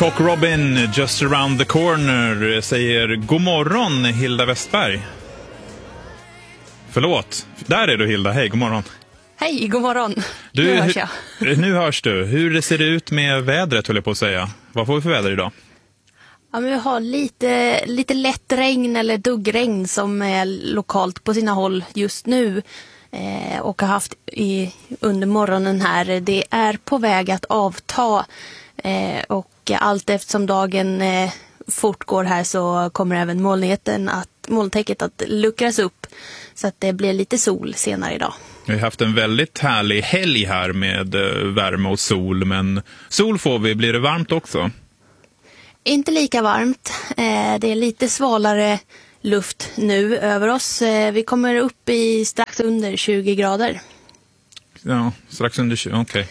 Cock Robin, Just Around the Corner, säger god morgon Hilda Westberg. Förlåt, där är du Hilda, hej, god morgon. Hej, god morgon. Nu hörs jag. Nu hörs du. Hur ser det ut med vädret, höll jag på att säga? Vad får vi för väder idag? Ja, men vi har lite lätt regn eller duggregn som är lokalt på sina håll just nu. Och har haft under morgonen här. Det är på väg att avta. Och allt eftersom dagen fortgår här så kommer även molntäcket att luckras upp. Så att det blir lite sol senare idag. Vi har haft en väldigt härlig helg här med värme och sol. Men sol får vi, blir det varmt också? Inte lika varmt. Det är lite svalare luft nu över oss. Vi kommer upp i strax under 20 grader. Ja, strax under 20, okej.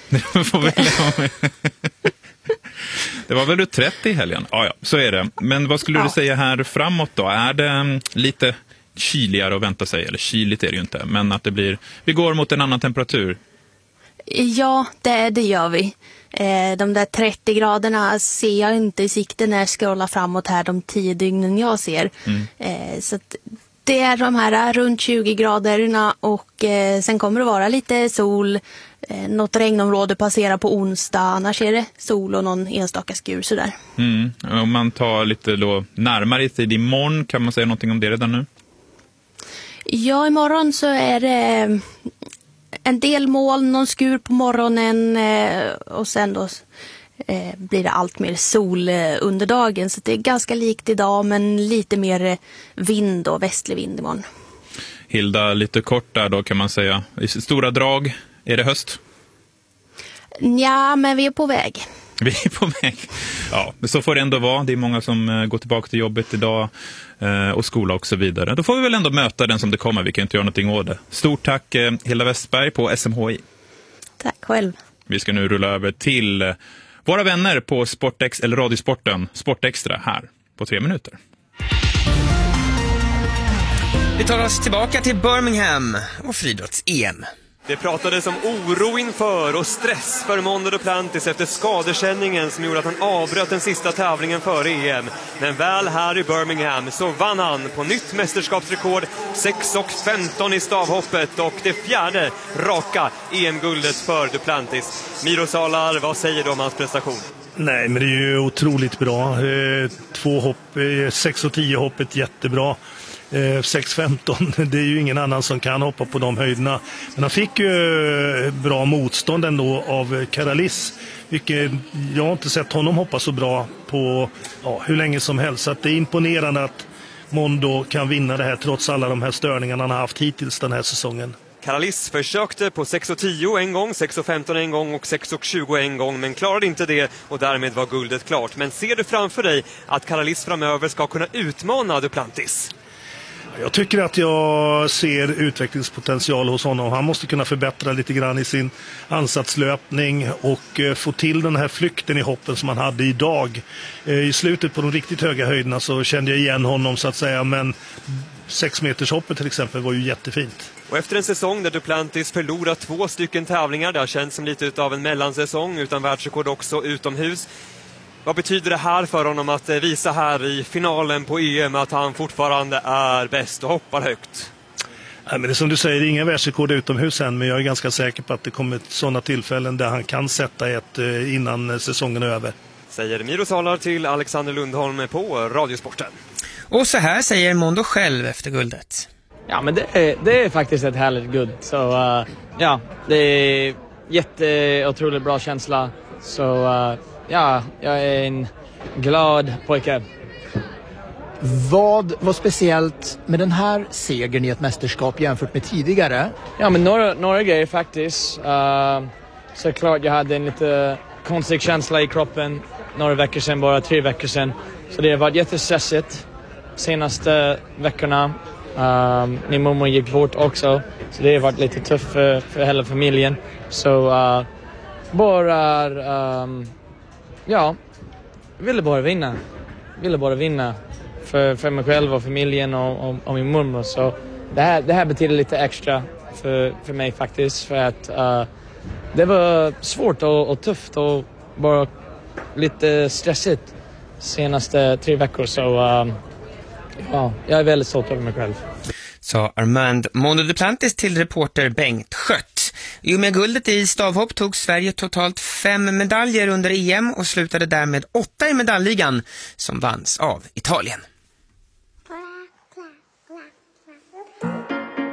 Det var väl 30 i helgen? Ja, så är det. Men vad skulle du säga här framåt då? Är det lite kyligare att vänta sig? Eller kyligt är det ju inte, men att vi går mot en annan temperatur. Ja, det gör vi. De där 30 graderna ser jag inte i sikte när jag scrollar framåt här de 10 dygnen jag ser. Så att det är de här runt 20 graderna och sen kommer det vara lite sol. Något regnområde passerar på onsdag, annars är det sol och någon enstaka skur sådär. Om man tar lite då närmare tid imorgon, kan man säga någonting om det redan nu? Ja, imorgon så är det en del moln, någon skur på morgonen och sen då blir det allt mer sol under dagen. Så det är ganska likt idag men lite mer vind och västlig vind imorgon. Hilda, lite kort där då kan man säga. I stora drag, är det höst? Ja, men vi är på väg. Vi är på väg. Ja, men så får det ändå vara. Det är många som går tillbaka till jobbet idag och skola och så vidare. Då får vi väl ändå möta den som det kommer. Vi kan inte göra någonting åt det. Stort tack Hilda Westberg på SMHI. Tack själv. Vi ska nu rulla över till våra vänner på Sportex eller Radiosporten Sportextra här på 3 minuter. Vi tar oss tillbaka till Birmingham och friidrotts-EM. Det pratades om oro inför och stress för Mondo Duplantis efter skadekänningen som gjorde att han avbröt den sista tävlingen före EM. Men väl här i Birmingham så vann han på nytt mästerskapsrekord 6,15 i stavhoppet och det 4:e raka EM-guldet för Duplantis. Miro Salar, vad säger du om hans prestation? Nej, men det är ju otroligt bra. 2 hopp, 6 och 10 hoppet jättebra. 6,15, det är ju ingen annan som kan hoppa på de höjderna. Men han fick ju bra motstånd ändå av Karalis. Vilket jag har inte sett honom hoppa så bra på hur länge som helst. Så att det är imponerande att Mondo kan vinna det här trots alla de här störningarna han har haft hittills den här säsongen. Karalis försökte på 6,10 en gång, 6,15 en gång och 6,20 en gång men klarade inte det och därmed var guldet klart. Men ser du framför dig att Karalis framöver ska kunna utmana Duplantis? Jag tycker att jag ser utvecklingspotential hos honom. Han måste kunna förbättra lite grann i sin ansatslöpning och få till den här flykten i hoppen som han hade idag. I slutet på de riktigt höga höjderna så kände jag igen honom så att säga, men 6 meters hoppet till exempel var ju jättefint. Och efter en säsong där Duplantis förlorat 2 stycken tävlingar, det har känts som lite utav en mellansäsong utan världsrekord också utomhus. Vad betyder det här för honom att visa här i finalen på EM att han fortfarande är bäst och hoppar högt? Nej, men det är som du säger, inga världsrekord utomhus än, men jag är ganska säker på att det kommer sådana tillfällen där han kan sätta ett innan säsongen är över. Säger Miro Salar till Alexander Lundholm på Radiosporten. Och så här säger Mondo själv efter guldet. Ja, men det är faktiskt ett härligt guld. Så ja, det är otroligt bra känsla. Så ja, jag är en glad pojke. Vad var speciellt med den här segern i ett mästerskap jämfört med tidigare? Ja, men några grejer faktiskt. Såklart jag hade en lite konstig känsla i kroppen några veckor sedan, bara 3 veckor sedan. Så det har varit jättestressigt senaste veckorna. Min mamma gick bort också, så det har varit lite tufft för hela familjen. Så jag ville bara vinna för mig själv och familjen och min mormor. Så det här betyder lite extra för mig faktiskt, för att det var svårt och tufft att bara lite stressigt senaste 3 veckor. Så ja, jag är väldigt stolt över mig själv. Sa Armand Mondo Duplantis till reporter Bengt Schött. I och med guldet i stavhopp tog Sverige totalt 5 medaljer under EM och slutade därmed 8 i medaljligan som vanns av Italien.